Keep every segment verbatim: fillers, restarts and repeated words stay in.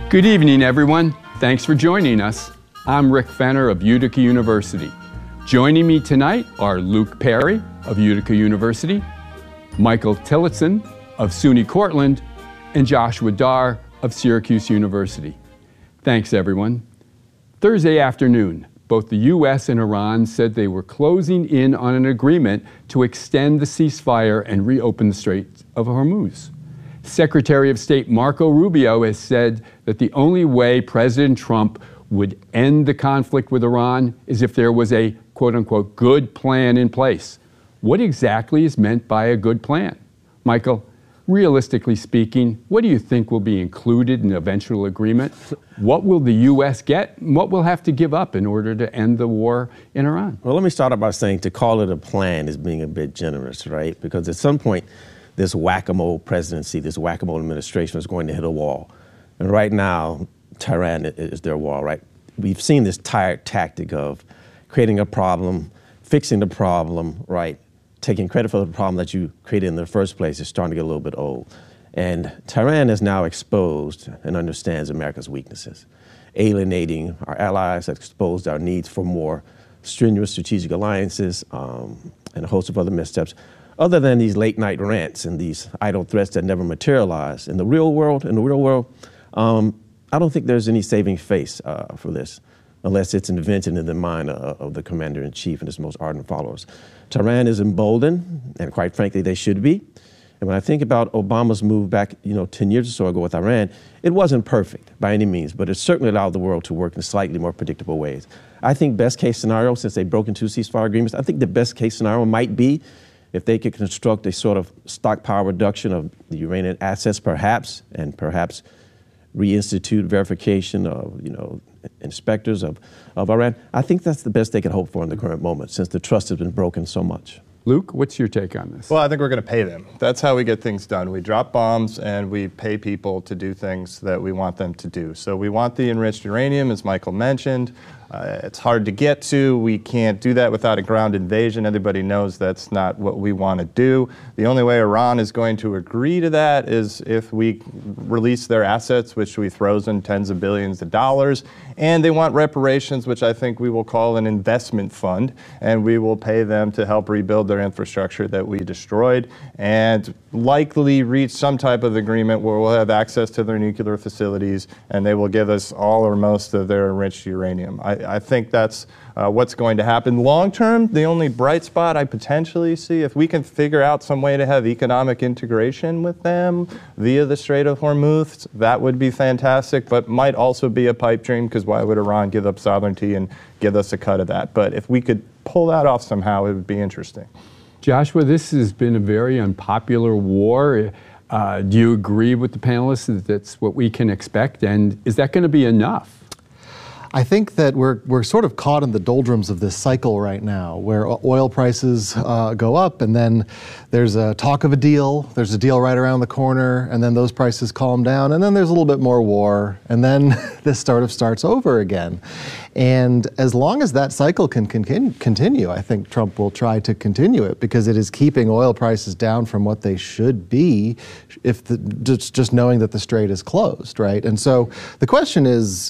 Good evening, everyone. Thanks for joining us. I'm Rick Fenner of Utica University. Joining me tonight are Luke Perry of Utica University, Michael Tillotson of SUNY Cortland, and Joshua Dar of Syracuse University. Thanks, everyone. Thursday afternoon, both the U S and Iran said they were closing in on an agreement to extend the ceasefire and reopen the Strait of Hormuz. Secretary of State Marco Rubio has said that the only way President Trump would end the conflict with Iran is if there was a quote-unquote good plan in place. What exactly is meant by a good plan? Michael, realistically speaking, what do you think will be included in the eventual agreement? What will the U S get, and what will have to give up in order to end the war in Iran? Well, let me start out by saying to call it a plan is being a bit generous, right? Because at some point, this whack-a-mole presidency, this whack-a-mole administration is going to hit a wall. And right now, Tehran is their wall, right? We've seen this tired tactic of creating a problem, fixing the problem, right? Taking credit for the problem that you created in the first place is starting to get a little bit old. And Tehran is now exposed and understands America's weaknesses, alienating our allies, exposed our needs for more strenuous strategic alliances, um, and a host of other missteps. Other than these late night rants and these idle threats that never materialize in the real world, in the real world, um, I don't think there's any saving face uh, for this, unless it's invented in the mind of, of the commander-in-chief and his most ardent followers. Tehran is emboldened, and quite frankly, they should be. And when I think about Obama's move back, you know, ten years or so ago with Iran, it wasn't perfect by any means, but it certainly allowed the world to work in slightly more predictable ways. I think best case scenario, since they broke into ceasefire agreements, I think the best case scenario might be if they could construct a sort of stockpile reduction of the Iranian assets, perhaps, and perhaps reinstitute verification of, you know, inspectors of, of Iran. I think that's the best they can hope for in the current moment, since the trust has been broken so much. Luke, what's your take on this? Well, I think we're going to pay them. That's how we get things done. We drop bombs and we pay people to do things that we want them to do. So we want the enriched uranium, as Michael mentioned. Uh, it's hard to get to. We can't do that without a ground invasion. Everybody knows that's not what we want to do. The only way Iran is going to agree to that is if we release their assets, which we've frozen tens of billions of dollars. And they want reparations, which I think we will call an investment fund. And we will pay them to help rebuild their infrastructure that we destroyed, and likely reach some type of agreement where we'll have access to their nuclear facilities and they will give us all or most of their enriched uranium. I, I think that's uh, what's going to happen. Long term, the only bright spot I potentially see, if we can figure out some way to have economic integration with them via the Strait of Hormuz, that would be fantastic, but might also be a pipe dream, because why would Iran give up sovereignty and give us a cut of that? But if we could pull that off somehow, it would be interesting. Joshua, this has been a very unpopular war. Uh, do you agree with the panelists that that's what we can expect? And is that going to be enough? I think that we're, we're sort of caught in the doldrums of this cycle right now, where oil prices uh, go up, and then there's a talk of a deal, there's a deal right around the corner, and then those prices calm down, and then there's a little bit more war, and then this sort of starts over again. And as long as that cycle can continue, I think Trump will try to continue it, because it is keeping oil prices down from what they should be, if the, just, just knowing that the strait is closed, right? And so the question is,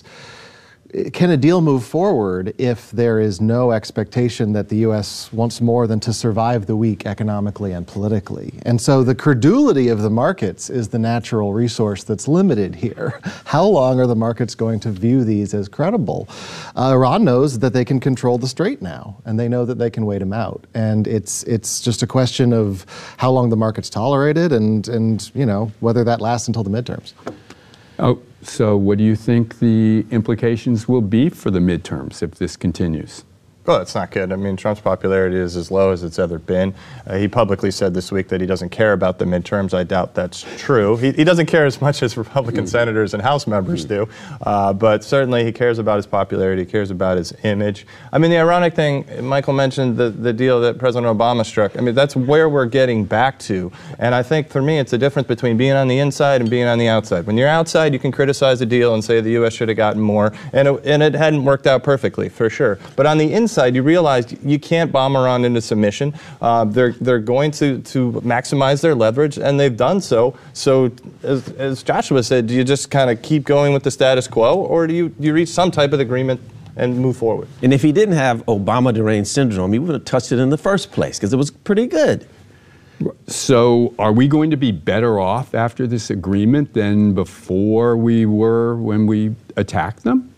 can a deal move forward if there is no expectation that the U S wants more than to survive the week economically and politically? And so the credulity of the markets is the natural resource that's limited here. How long are the markets going to view these as credible? Uh, Iran knows that they can control the strait now, and they know that they can wait them out. And it's it's just a question of how long the markets tolerate it, and, and you know, whether that lasts until the midterms. Oh, so what do you think the implications will be for the midterms if this continues? Well, it's not good. I mean, Trump's popularity is as low as it's ever been. Uh, he publicly said this week that he doesn't care about the midterms. I doubt that's true. He, he doesn't care as much as Republican senators and House members do, uh, but certainly he cares about his popularity, he cares about his image. I mean, the ironic thing, Michael mentioned the, the deal that President Obama struck. I mean, that's where we're getting back to. And I think for me, it's a difference between being on the inside and being on the outside. When you're outside, you can criticize the deal and say the U S should have gotten more, and it, and it hadn't worked out perfectly, for sure. But on the inside, hindsight, you realize you can't bomb Iran into submission. Uh, they're they're going to to maximize their leverage, and they've done so. So, as, as Joshua said, do you just kind of keep going with the status quo, or do you do you reach some type of agreement and move forward? And if he didn't have Obama deranged syndrome, he would have touched it in the first place because it was pretty good. So are we going to be better off after this agreement than before we were when we attacked them?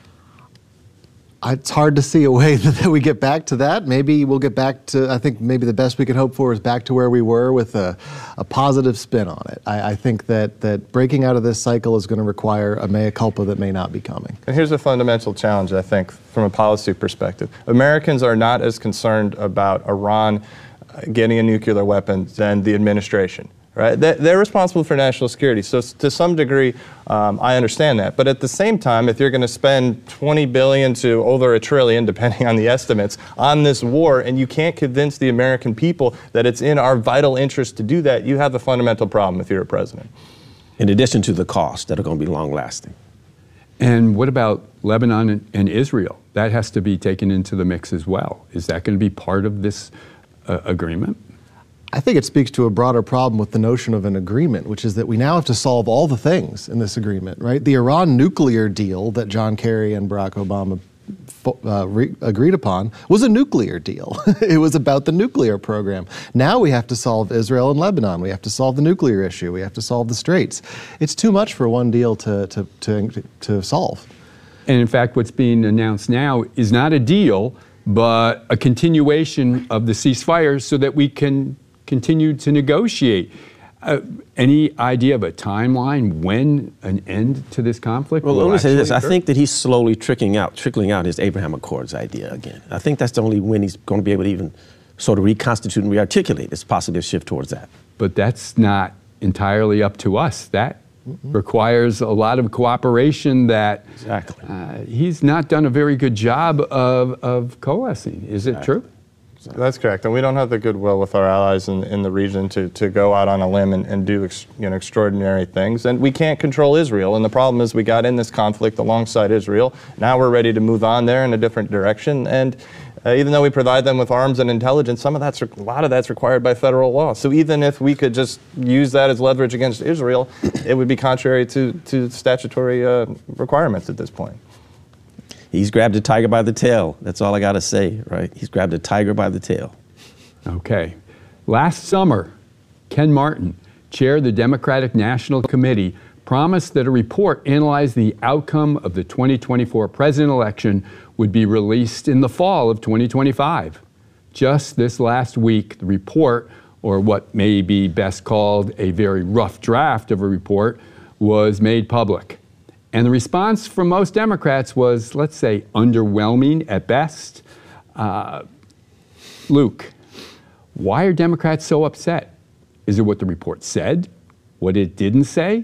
It's hard to see a way that we get back to that. Maybe we'll get back to, I think maybe the best we can hope for is back to where we were with a, a positive spin on it. I, I think that, that breaking out of this cycle is going to require a mea culpa that may not be coming. And here's a fundamental challenge, I think, from a policy perspective. Americans are not as concerned about Iran getting a nuclear weapon than the administration. Right? They're responsible for national security. So to some degree, um, I understand that. But at the same time, if you're going to spend twenty billion dollars to over a trillion, depending on the estimates, on this war, and you can't convince the American people that it's in our vital interest to do that, you have a fundamental problem if you're a president. In addition to the costs that are going to be long-lasting. And what about Lebanon and, and Israel? That has to be taken into the mix as well. Is that going to be part of this uh, agreement? I think it speaks to a broader problem with the notion of an agreement, which is that we now have to solve all the things in this agreement, right? The Iran nuclear deal that John Kerry and Barack Obama uh, re- agreed upon was a nuclear deal. It was about the nuclear program. Now we have to solve Israel and Lebanon. We have to solve the nuclear issue. We have to solve the Straits. It's too much for one deal to, to, to, to solve. And in fact, what's being announced now is not a deal, but a continuation of the ceasefire so that we can continue to negotiate. Uh, any idea of a timeline when an end to this conflict well, will let me say this. occur? I think that he's slowly trickling out, trickling out his Abraham Accords idea again. I think that's the only when he's going to be able to even sort of reconstitute and rearticulate. It's possibly a shift towards that. But that's not entirely up to us. That mm-hmm. requires a lot of cooperation that exactly. uh, he's not done a very good job of, of coalescing. Is it exactly. true? That's correct, and we don't have the goodwill with our allies in, in the region to, to go out on a limb and, and do ex, you know, extraordinary things. And we can't control Israel, and the problem is we got in this conflict alongside Israel. Now we're ready to move on there in a different direction, and uh, even though we provide them with arms and intelligence, some of that's, a lot of that's required by federal law. So even if we could just use that as leverage against Israel, it would be contrary to, to statutory uh, requirements at this point. He's grabbed a tiger by the tail. That's all I got to say, right? He's grabbed a tiger by the tail. Okay. Last summer, Ken Martin, chair of the Democratic National Committee, promised that a report analyzing the outcome of the twenty twenty-four president election would be released in the fall of twenty twenty-five. Just this last week, the report, or what may be best called a very rough draft of a report, was made public. And the response from most Democrats was, let's say, underwhelming at best. Uh, Luke, why are Democrats so upset? Is it what the report said? What it didn't say?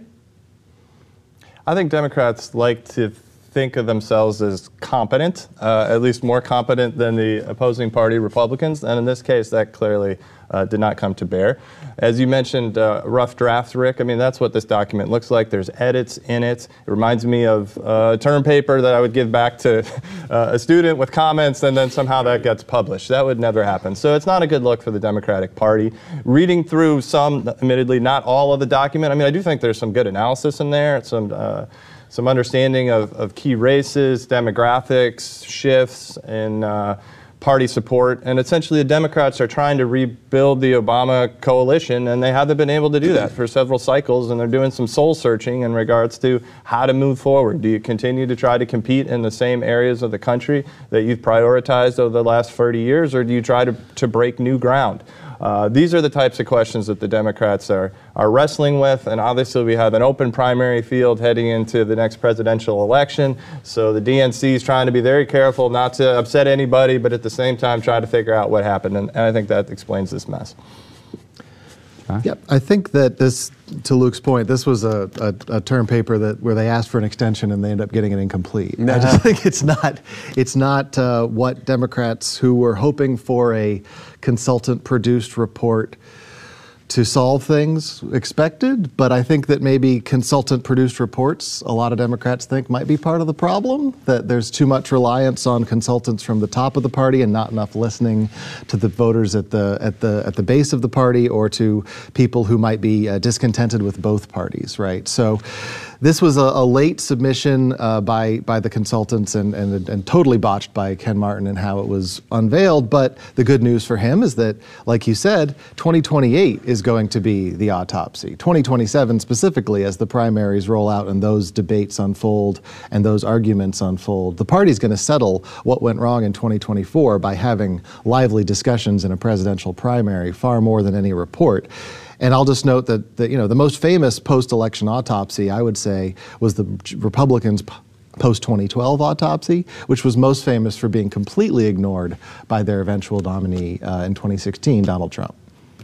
I think Democrats like to think of themselves as competent, uh, at least more competent than the opposing party, Republicans. And in this case, that clearly uh, did not come to bear. As you mentioned, uh, rough drafts, Rick. I mean, that's what this document looks like. There's edits in it. It reminds me of uh, a term paper that I would give back to uh, a student with comments, and then somehow that gets published. That would never happen. So it's not a good look for the Democratic Party. Reading through some, admittedly, not all of the document, I mean, I do think there's some good analysis in there, some uh, some understanding of, of key races, demographics, shifts in uh, party support. And essentially the Democrats are trying to rebuild the Obama coalition, and they haven't been able to do that for several cycles, and they're doing some soul searching in regards to how to move forward. Do you continue to try to compete in the same areas of the country that you've prioritized over the last thirty years, or do you try to, to break new ground? Uh, these are the types of questions that the Democrats are, are wrestling with, and obviously we have an open primary field heading into the next presidential election, so the D N C is trying to be very careful not to upset anybody, but at the same time try to figure out what happened, and, and I think that explains this mess. Huh? Yeah, I think that this, to Luke's point, this was a, a, a term paper that where they asked for an extension and they ended up getting it incomplete. No. I just think it's not it's not uh, what Democrats who were hoping for a consultant-produced report to solve things expected, but I think that maybe consultant-produced reports, a lot of Democrats think, might be part of the problem, that there's too much reliance on consultants from the top of the party and not enough listening to the voters at the at the at the base of the party or to people who might be uh, discontented with both parties, right? So this was a, a late submission uh, by by the consultants and, and and totally botched by Ken Martin and how it was unveiled. But the good news for him is that, like you said, twenty twenty-eight is going to be the autopsy. twenty twenty-seven specifically, as the primaries roll out and those debates unfold and those arguments unfold, the party's going to settle what went wrong in twenty twenty-four by having lively discussions in a presidential primary far more than any report. And I'll just note that, that you know, the most famous post-election autopsy, I would say, was the Republicans' post twenty twelve autopsy, which was most famous for being completely ignored by their eventual nominee uh, in twenty sixteen, Donald Trump.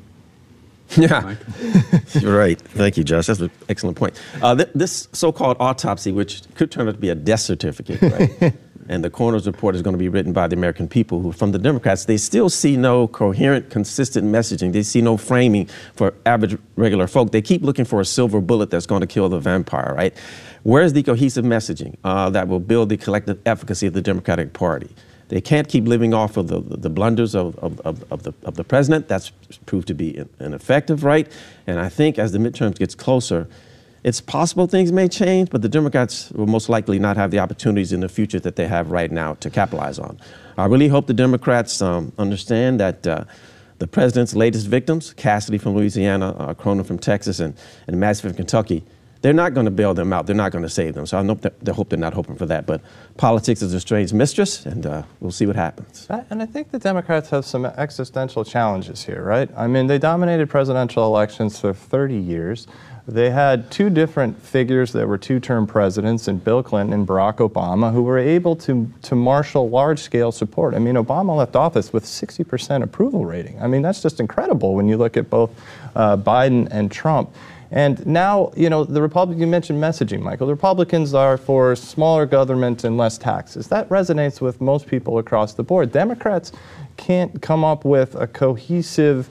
Yeah, you're right. Thank you, Josh. That's an excellent point. Uh, th- this so-called autopsy, which could turn out to be a death certificate, right? And the coroner's report is going to be written by the American people who, from the Democrats, they still see no coherent, consistent messaging. They see no framing for average, regular folk. They keep looking for a silver bullet that's going to kill the vampire, right? Where's the cohesive messaging uh, that will build the collective efficacy of the Democratic Party? They can't keep living off of the, the blunders of, of, of, of, the, of the president. That's proved to be ineffective, right? And I think as the midterms gets closer, it's possible things may change, but the Democrats will most likely not have the opportunities in the future that they have right now to capitalize on. I really hope the Democrats um, understand that uh, the president's latest victims, Cassidy from Louisiana, uh, Cronin from Texas, and, and Madison from Kentucky, they're not going to bail them out. They're not going to save them. So I hope, that, I hope they're not hoping for that. But politics is a strange mistress, and uh, we'll see what happens. And I think the Democrats have some existential challenges here, right? I mean, they dominated presidential elections for thirty years. They had two different figures that were two-term presidents in Bill Clinton and Barack Obama who were able to, to marshal large-scale support. I mean, Obama left office with sixty percent approval rating. I mean, that's just incredible when you look at both uh, Biden and Trump. And now, you know, the Republican, you mentioned messaging, Michael. The Republicans are for smaller government and less taxes. That resonates with most people across the board. Democrats can't come up with a cohesive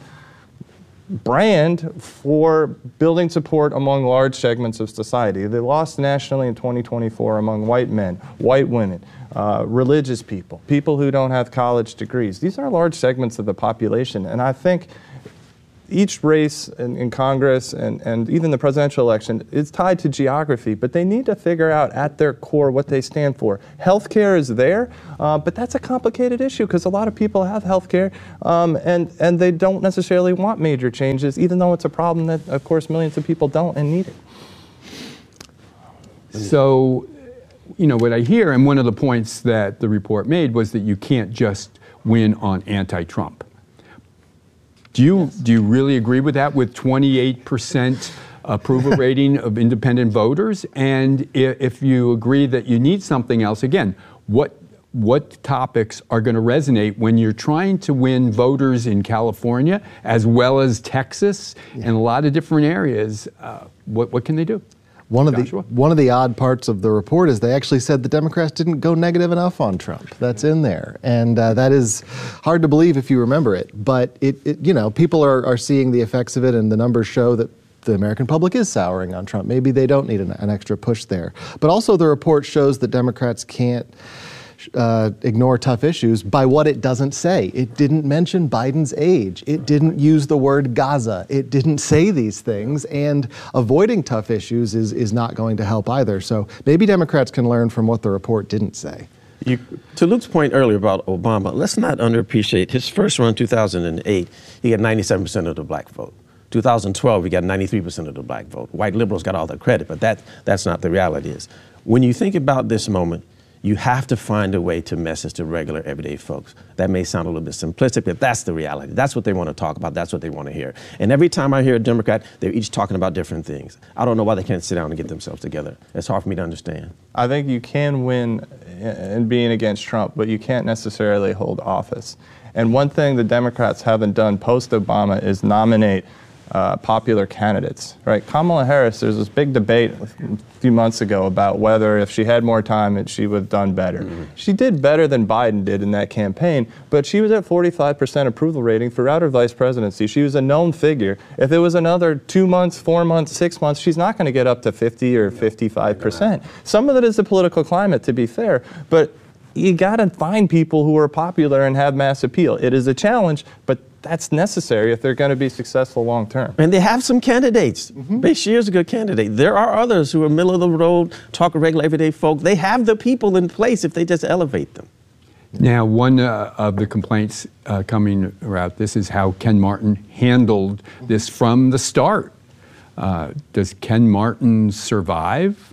brand for building support among large segments of society. They lost nationally in twenty twenty-four among white men, white women, uh, religious people, people who don't have college degrees. These are large segments of the population, and I think each race in, in Congress and, and even the presidential election is tied to geography, but they need to figure out at their core what they stand for. Healthcare is there, uh, but that's a complicated issue because a lot of people have healthcare um, and, and they don't necessarily want major changes, even though it's a problem that, of course, millions of people don't and need it. So, you know, what I hear, and one of the points that the report made was that you can't just win on anti-Trump. Do you, yes. do you really agree with that, with twenty-eight percent approval rating of independent voters? And if you agree that you need something else, again, what, what topics are going to resonate when you're trying to win voters in California as well as Texas yeah. and a lot of different areas? Uh, what, what can they do? One of Joshua? the one of the odd parts of the report is they actually said the Democrats didn't go negative enough on Trump. That's in there, and uh, that is hard to believe if you remember it. But it, it you know, people are, are seeing the effects of it, and the numbers show that the American public is souring on Trump. Maybe they don't need an, an extra push there. But also, the report shows that Democrats can't Uh, ignore tough issues by what it doesn't say. It didn't mention Biden's age. It didn't use the word Gaza. It didn't say these things, and avoiding tough issues is, is not going to help either. So maybe Democrats can learn from what the report didn't say. You, to Luke's point earlier about Obama, let's not underappreciate his first run in two thousand eight, he got ninety-seven percent of the black vote. two thousand twelve, he got ninety-three percent of the black vote. White liberals got all the credit, but that, that's not the reality is. When you think about this moment, you have to find a way to message to regular, everyday folks. That may sound a little bit simplistic, but that's the reality. That's what they want to talk about. That's what they want to hear. And every time I hear a Democrat, they're each talking about different things. I don't know why they can't sit down and get themselves together. It's hard for me to understand. I think you can win in being against Trump, but you can't necessarily hold office. And one thing the Democrats haven't done post-Obama is nominate uh, popular candidates, right? Kamala Harris, there's this big debate a few months ago about whether if she had more time, it, she would have done better. Mm-hmm. She did better than Biden did in that campaign, but she was at forty-five percent approval rating throughout her vice presidency. She was a known figure. If it was another two months, four months, six months, she's not going to get up to fifty or fifty-five percent. Some of it is the political climate, to be fair, but you got to find people who are popular and have mass appeal. It is a challenge, but that's necessary if they're going to be successful long term. And they have some candidates. Mm-hmm. Beshear's a good candidate. There are others who are middle of the road, talk of regular everyday folk. They have the people in place if they just elevate them. Now, one uh, of the complaints uh, coming around this is how Ken Martin handled this from the start. Uh, does Ken Martin survive?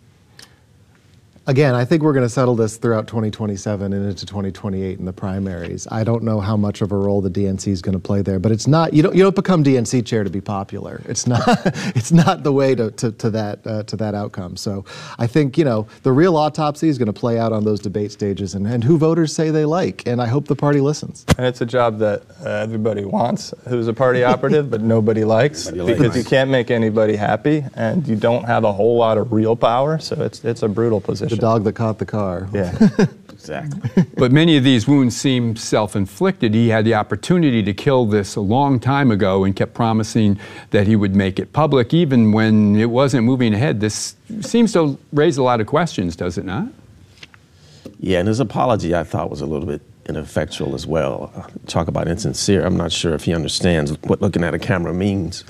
Again, I think we're going to settle this throughout twenty twenty-seven and into twenty twenty-eight in the primaries. I don't know how much of a role the D N C is going to play there, but it's not. You don't. You don't become D N C chair to be popular. It's not. It's not the way to to, to that uh, to that outcome. So I think you know the real autopsy is going to play out on those debate stages and, and who voters say they like. And I hope the party listens. And it's a job that uh, everybody wants, who's a party operative, but nobody likes nobody because likes. You can't make anybody happy, and you don't have a whole lot of real power. So it's it's a brutal position. The dog that caught the car. Yeah, exactly. But many of these wounds seem self-inflicted. He had the opportunity to kill this a long time ago and kept promising that he would make it public, even when it wasn't moving ahead. This seems to raise a lot of questions, does it not? Yeah, and his apology, I thought, was a little bit ineffectual as well. Uh, talk about insincere. I'm not sure if he understands what looking at a camera means.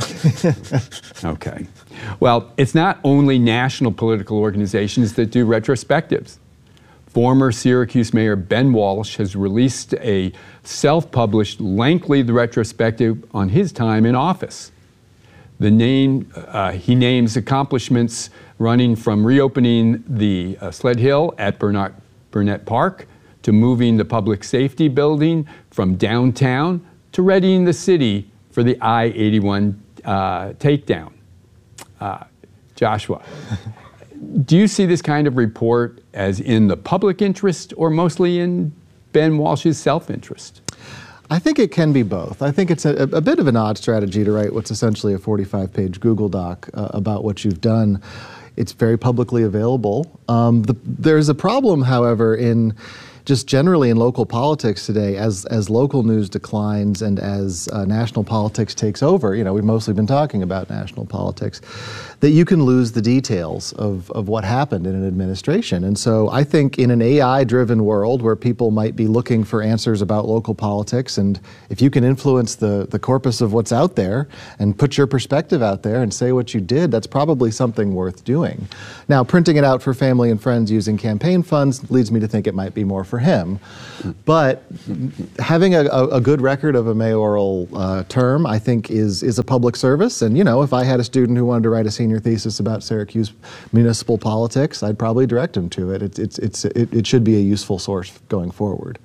Okay. Well, it's not only national political organizations that do retrospectives. Former Syracuse Mayor Ben Walsh has released a self-published, lengthy retrospective on his time in office. The name, uh, he names accomplishments running from reopening the uh, Sled Hill at Burnett, Burnett Park, to moving the public safety building from downtown to readying the city for the I eighty-one uh, takedown. Uh, Joshua, do you see this kind of report as in the public interest or mostly in Ben Walsh's self-interest? I think it can be both. I think it's a, a bit of an odd strategy to write what's essentially a forty-five page Google Doc uh, about what you've done. It's very publicly available. Um, the, there's a problem, however, in just generally in local politics today, as as local news declines and as uh, national politics takes over, you know, we've mostly been talking about national politics, that you can lose the details of, of what happened in an administration. And so I think in an A I-driven world where people might be looking for answers about local politics, and if you can influence the, the corpus of what's out there and put your perspective out there and say what you did, that's probably something worth doing. Now, printing it out for family and friends using campaign funds leads me to think it might be more for him. But having a, a, a good record of a mayoral uh, term, I think, is is a public service. And, you know, if I had a student who wanted to write a senior thesis about Syracuse municipal politics, I'd probably direct him to it. It's, it's, it's, it, it should be a useful source going forward.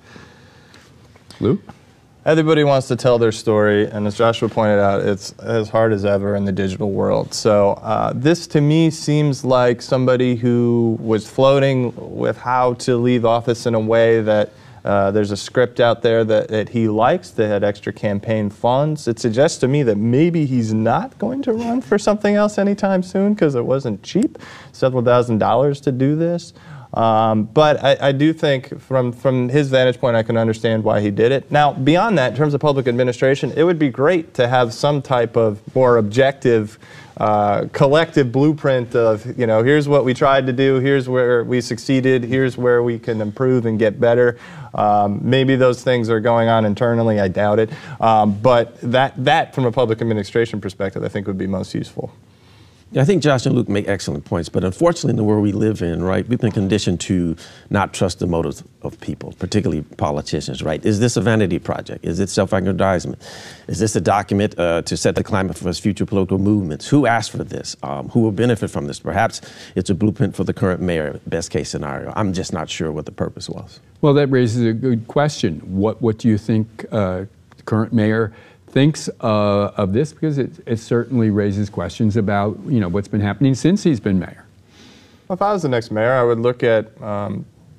Lou? Everybody wants to tell their story, and as Joshua pointed out, it's as hard as ever in the digital world. So uh, this, to me, seems like somebody who was floating with how to leave office in a way that uh, there's a script out there that, that he likes, that had extra campaign funds. It suggests to me that maybe he's not going to run for something else anytime soon because it wasn't cheap, several thousand dollars to do this. Um, but I, I do think from, from his vantage point, I can understand why he did it. Now, beyond that, in terms of public administration, it would be great to have some type of more objective, uh, collective blueprint of, you know, here's what we tried to do, here's where we succeeded, here's where we can improve and get better. Um, maybe those things are going on internally, I doubt it. Um, but that, that, from a public administration perspective, I think would be most useful. Yeah, I think Josh and Luke make excellent points, but unfortunately in the world we live in, right, we've been conditioned to not trust the motives of people, particularly politicians, right? Is this a vanity project? Is it self-aggrandizement? Is this a document uh, to set the climate for future political movements? Who asked for this? Um, who will benefit from this? Perhaps it's a blueprint for the current mayor, best case scenario. I'm just not sure what the purpose was. Well, that raises a good question. What, what do you think uh, the current mayor thinks uh, of this? Because it, it certainly raises questions about, you know, what's been happening since he's been mayor. Well, if I was the next mayor, I would look at um,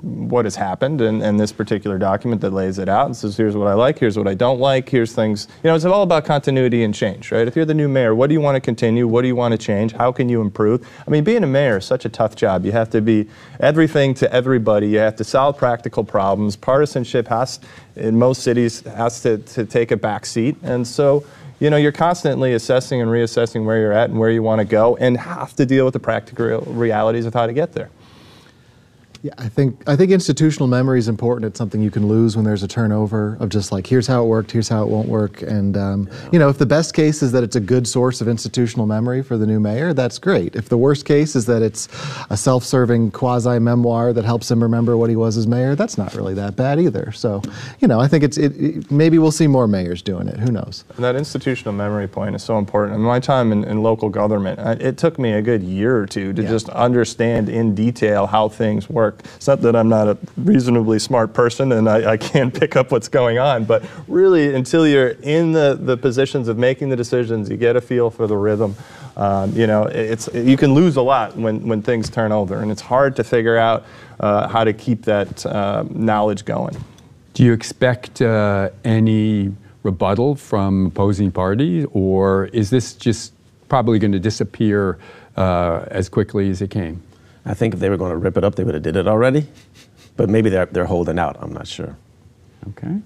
what has happened and, and this particular document that lays it out and says, here's what I like, here's what I don't like, here's things, you know, it's all about continuity and change, right? If you're the new mayor, what do you want to continue? What do you want to change? How can you improve? I mean, being a mayor is such a tough job. You have to be everything to everybody. You have to solve practical problems. Partisanship has, in most cities, has to, to take a back seat. And so, you know, you're constantly assessing and reassessing where you're at and where you want to go and have to deal with the practical realities of how to get there. Yeah, I think I think institutional memory is important. It's something you can lose when there's a turnover of just like, here's how it worked, here's how it won't work. And, um, yeah. you know, if the best case is that it's a good source of institutional memory for the new mayor, that's great. If the worst case is that it's a self-serving quasi-memoir that helps him remember what he was as mayor, that's not really that bad either. So, you know, I think it's, it, it, maybe we'll see more mayors doing it. Who knows? And that institutional memory point is so important. In my time in, in local government, it took me a good year or two to yeah. just understand in detail how things work. It's not that I'm not a reasonably smart person and I, I can't pick up what's going on, but really until you're in the, the positions of making the decisions, you get a feel for the rhythm. Um, you know, it's, you can lose a lot when, when things turn over, and it's hard to figure out uh, how to keep that uh, knowledge going. Do you expect uh, any rebuttal from opposing parties, or is this just probably going to disappear uh, as quickly as it came? I think if they were going to rip it up, they would have did it already. But maybe they're, they're holding out. I'm not sure. Okay.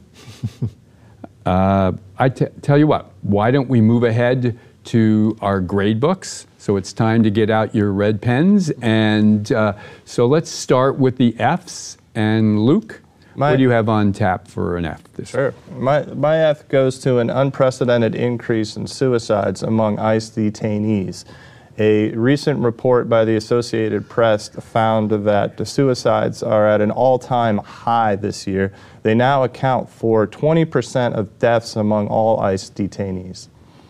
uh, I t- tell you what, why don't we move ahead to our grade books? So it's time to get out your red pens. And uh, so let's start with the Fs. And Luke, my, what do you have on tap for an F this Sure. My, my F goes to an unprecedented increase in suicides among ICE detainees. A recent report by the Associated Press found that the suicides are at an all-time high this year. They now account for twenty percent of deaths among all ICE detainees.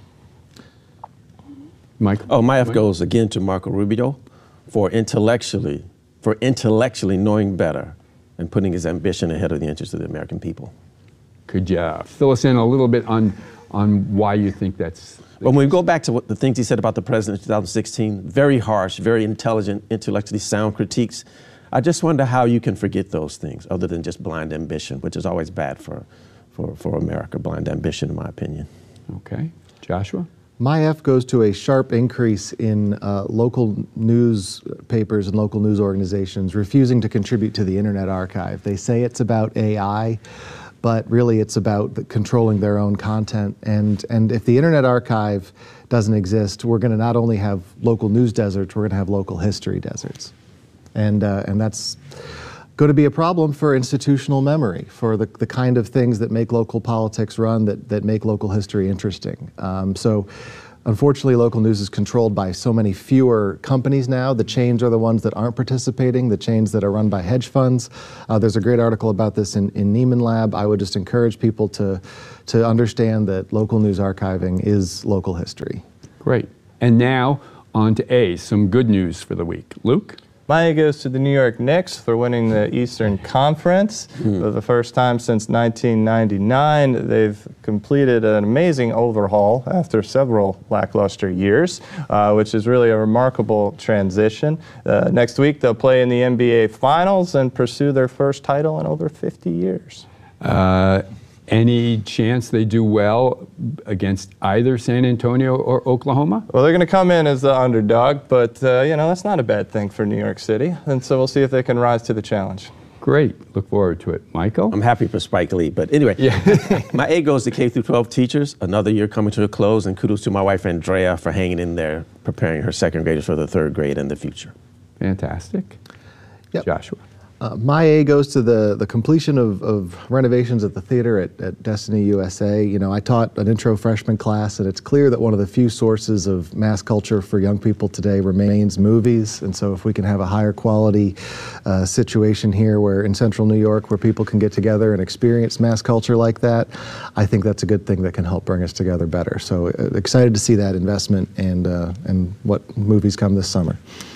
Mike? Oh, my F Mike? goes again to Marco Rubio for intellectually, for intellectually knowing better and putting his ambition ahead of the interests of the American people. Could you uh, fill us in a little bit on, on why you think that's... When we go back to what the things he said about the president in two thousand sixteen, very harsh, very intelligent, intellectually sound critiques, I just wonder how you can forget those things other than just blind ambition, which is always bad for, for, for America, blind ambition, in my opinion. Okay. Joshua? My F goes to a sharp increase in uh, local newspapers and local news organizations refusing to contribute to the Internet Archive. They say it's about A I, but really it's about the controlling their own content. And, and if the Internet Archive doesn't exist, we're going to not only have local news deserts, we're going to have local history deserts. And, uh, and that's going to be a problem for institutional memory, for the, the kind of things that make local politics run, that, that make local history interesting. Um, so unfortunately, local news is controlled by so many fewer companies now. The chains are the ones that aren't participating, the chains that are run by hedge funds. Uh, there's a great article about this in, in Nieman Lab. I would just encourage people to, to understand that local news archiving is local history. Great. And now on to A, some good news for the week. Luke? My A goes to the New York Knicks for winning the Eastern Conference mm. for the first time since nineteen ninety-nine. They've completed an amazing overhaul after several lackluster years, uh, which is really a remarkable transition. Uh, next week, they'll play in the N B A Finals and pursue their first title in over fifty years. Uh, Any chance they do well against either San Antonio or Oklahoma? Well, they're going to come in as the underdog, but, uh, you know, that's not a bad thing for New York City. And so we'll see if they can rise to the challenge. Great. Look forward to it. Michael? I'm happy for Spike Lee. But anyway, yeah. My A goes to K through twelve teachers. Another year coming to a close, and kudos to my wife, Andrea, for hanging in there, preparing her second graders for the third grade and the future. Fantastic. Yep. Joshua? Uh, my A goes to the, the completion of, of renovations at the theater at, at Destiny U S A. You know, I taught an intro freshman class, and it's clear that one of the few sources of mass culture for young people today remains movies. And so if we can have a higher quality uh, situation here where in central New York where people can get together and experience mass culture like that, I think that's a good thing that can help bring us together better. So uh, excited to see that investment and, uh, and what movies come this summer.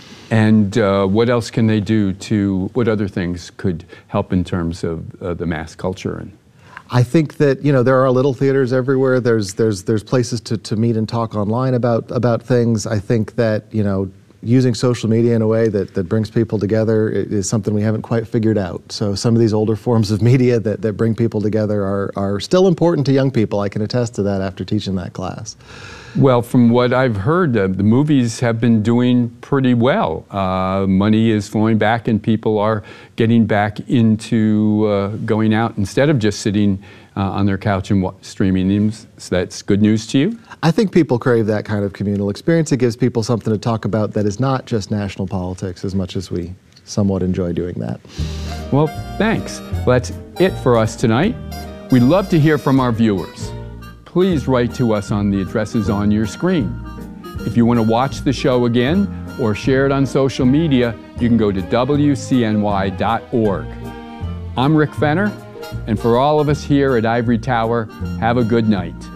And uh, what else can they do to, what other things could help in terms of uh, the mass culture? And I think that, you know, there are little theaters everywhere. There's there's there's places to, to meet and talk online about about things. I think that, you know, using social media in a way that, that brings people together is something we haven't quite figured out. So some of these older forms of media that, that bring people together are, are still important to young people. I can attest to that after teaching that class. Well, from what I've heard, uh, the movies have been doing pretty well. Uh, money is flowing back and people are getting back into uh, going out instead of just sitting uh, on their couch and wa- streaming them. So that's good news to you? I think people crave that kind of communal experience. It gives people something to talk about that is not just national politics, as much as we somewhat enjoy doing that. Well, thanks. Well, that's it for us tonight. We'd love to hear from our viewers. Please write to us on the addresses on your screen. If you want to watch the show again or share it on social media, you can go to W C N Y dot org. I'm Rick Fenner, and for all of us here at Ivory Tower, have a good night.